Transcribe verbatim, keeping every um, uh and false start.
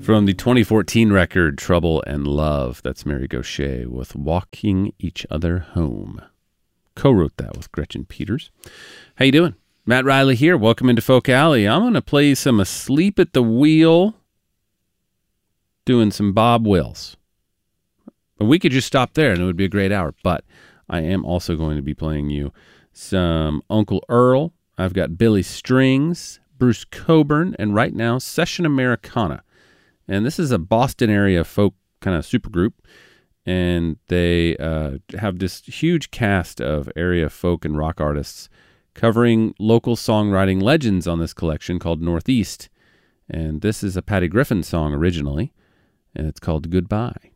From the twenty fourteen record Trouble and Love, that's Mary Gauthier with Walking Each Other Home. Co-wrote that with Gretchen Peters. How you doing? Matt Riley here. Welcome into Folk Alley. I'm going to play some Asleep at the Wheel, doing some Bob Wills. But we could just stop there and it would be a great hour. But I am also going to be playing you some Uncle Earl. I've got Billy Strings, Bruce Coburn, and right now Session Americana. And this is a Boston area folk kind of supergroup. And they uh, have this huge cast of area folk and rock artists covering local songwriting legends on this collection called Northeast. And this is a Patty Griffin song originally, and it's called Goodbye.